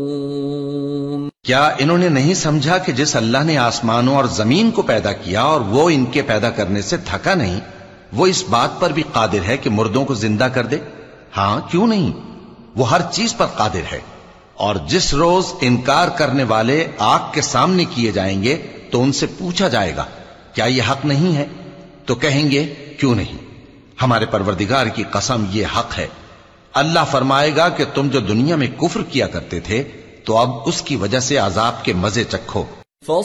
क्या इन्होंने नहीं समझा कि जिस अल्लाह ने आसमानों और जमीन को पैदा किया और वो इनके पैदा करने से थका नहीं, वो इस बात पर भी कादिर है कि मुर्दों को जिंदा कर दे? हां, क्यों नहीं, वो हर चीज पर कादिर है। और जिस रोज इनकार करने वाले आग के सामने किए जाएंगे तो उनसे पूछा जाएगा क्या यह हक नहीं है? तो कहेंगे क्यों नहीं, हमारे परवरदिगार की कसम ये हक है। अल्लाह फरमाएगा कि तुम जो दुनिया में कुफ्र किया करते थे तो अब उसकी वजह से अजाब के मजे चखो।